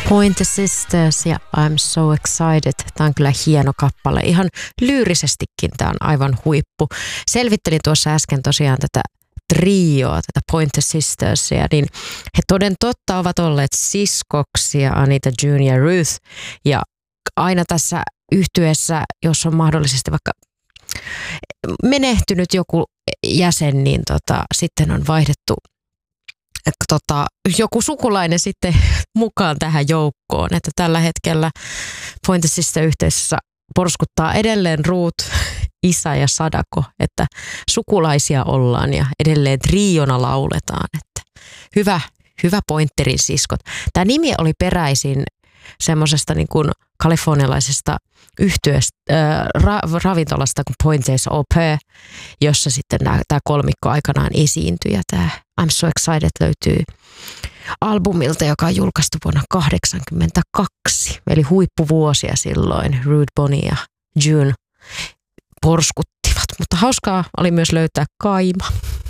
Pointer Sisters ja I'm So Excited. Tämä on kyllä hieno kappale. Ihan lyyrisestikin tämä on aivan huippu. Selvittelin tuossa äsken tosiaan tätä trioa, tätä Pointer Sistersia, niin he toden totta ovat olleet siskoksia, Anita, June ja Ruth. Ja aina tässä yhtyeessä, jos on mahdollisesti vaikka menehtynyt joku jäsen, niin sitten on vaihdettu joku sukulainen sitten mukaan tähän joukkoon. Että tällä hetkellä Pointer Sister-yhteisössä porskuttaa edelleen Ruth, Isa ja Sadako, että sukulaisia ollaan ja edelleen triona lauletaan. Että hyvä Pointerin siskot. Tämä nimi oli peräisin semmoisesta niin kuin kalifornialaisesta ravintolasta kuin Pointers Au Pair, jossa sitten tämä kolmikko aikanaan esiintyi. Ja tämä I'm So Excited löytyy albumilta, joka on julkaistu vuonna 1982. Eli huippuvuosia silloin. Ruth, Bonnie ja June porskuttivat, mutta hauskaa oli myös löytää kaima.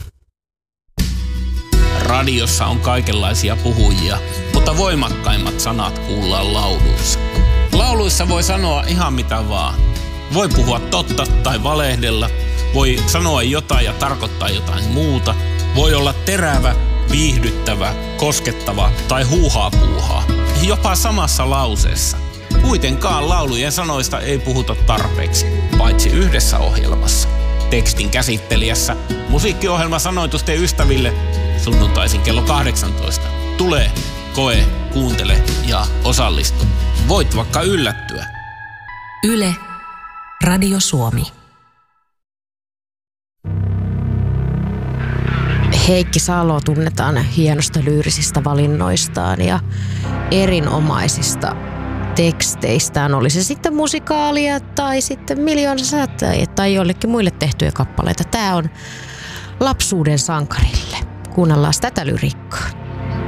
Radiossa on kaikenlaisia puhujia, mutta voimakkaimmat sanat kuullaan lauluissa. Lauluissa voi sanoa ihan mitä vaan. Voi puhua totta tai valehdella, voi sanoa jotain ja tarkoittaa jotain muuta. Voi olla terävä, viihdyttävä, koskettava tai huuhaa. Jopa samassa lauseessa. Kuitenkaan laulujen sanoista ei puhuta tarpeeksi, paitsi yhdessä ohjelmassa. Tekstin käsittelijässä musiikkiohjelma Sanoitusten ystäville sunnuntaisin kello 18. Tule, koe, kuuntele ja osallistu. Voit vaikka yllättyä. Yle, Radio Suomi. Heikki Salo tunnetaan hienosta lyyrisistä valinnoistaan ja erinomaisista teksteistään. Oli se sitten musikaalia tai sitten Miljoona sätejä tai jollekin muille tehtyjä kappaleita. Tämä on lapsuuden sankarille. Kuunnellaan tätä lyriikkaa.